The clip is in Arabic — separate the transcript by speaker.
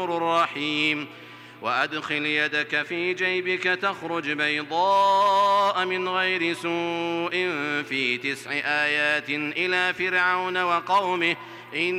Speaker 1: رحيم. وأدخل يدك في جيبك تخرج بيضاء من غير سوء في 9 آيات إلى فرعون وقومه